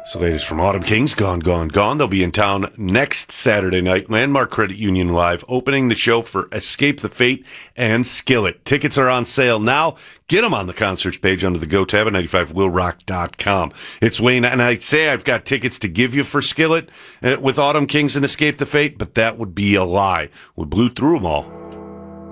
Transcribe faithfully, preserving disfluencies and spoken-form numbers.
So latest from Autumn Kings, Gone, Gone, Gone. They'll be in town next Saturday night. Landmark Credit Union Live, opening the show for Escape the Fate and Skillet. Tickets are on sale now. Get them on the concerts page under the Go tab at ninety-five will rock dot com. It's Wayne, and I'd say I've got tickets to give you for Skillet uh, with Autumn Kings and Escape the Fate, but that would be a lie. We blew through them all.